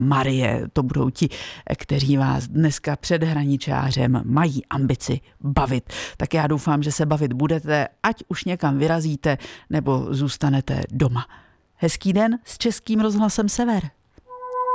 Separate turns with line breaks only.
Marie, to budou ti, kteří vás dneska před hraničářem mají ambici bavit. Tak já doufám, že se bavit budete, ať už někam vyrazíte, nebo zůstanete doma. Hezký den s Českým rozhlasem Sever.